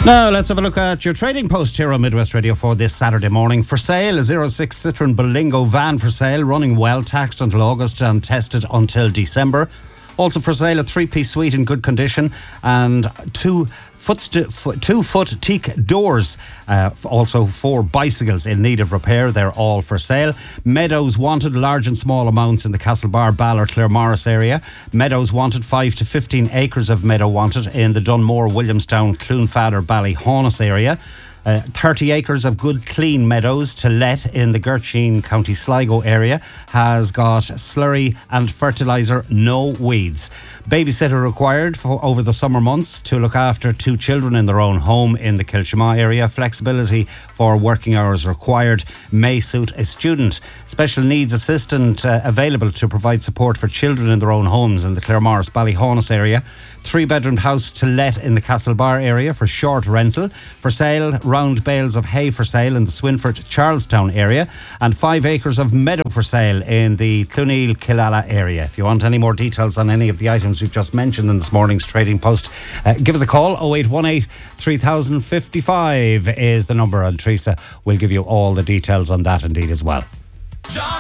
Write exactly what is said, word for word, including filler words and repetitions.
Now let's have a look at your trading post here on Midwest Radio for this Saturday morning. For sale, a zero six Citroen Berlingo van for sale, running well, taxed until August and tested until December. Also for sale, a three-piece suite in good condition and two foot two foot teak doors. Uh, also four bicycles in need of repair. They're all for sale. Meadows wanted, large and small amounts in the Castlebar, Ballard, Claremorris area. Meadows wanted, five to fifteen acres of meadow wanted in the Dunmore, Williamstown, Cloonfadder, Ballyhaunis area. Uh, thirty acres of good clean meadows to let in the Gertrude, County Sligo area. Has got slurry and fertiliser, no weeds. Babysitter required for over the summer months to look after two children in their own home in the Kilshima area. Flexibility for working hours required. May suit a student. Special needs assistant uh, available to provide support for children in their own homes in the Claremorris, Ballyhaunis area. Three bedroom house to let in the Castlebar area for short rental. For sale, round bales of hay for sale in the Swinford, Charlestown area, and five acres of meadow for sale in the Cluneel, Killala area. If you want any more details on any of the items we've just mentioned in this morning's trading post, uh, give us a call. oh eight one eight, three thousand fifty-five is the number, and Teresa will give you all the details on that indeed as well. John